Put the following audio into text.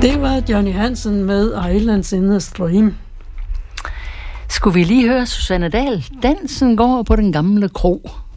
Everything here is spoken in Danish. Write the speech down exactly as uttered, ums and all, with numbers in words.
Det var Johnny Hansen med Islands in the Stream. Skulle vi lige høre Susanne Dahl? Dansen går på den gamle kro.